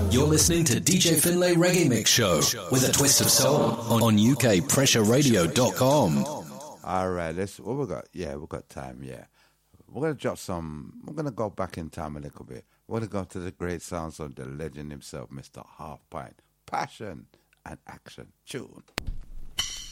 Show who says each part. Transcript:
Speaker 1: You're listening to DJ Finlay Reggae Mix Show with a twist of soul on UKPressureRadio.com.
Speaker 2: All right, what we got? Yeah, we got time, yeah. We're going to drop we're going to go back in time a little bit. We're going to go to the great sounds of the legend himself, Mr. Half Pint. Passion and action. Tune.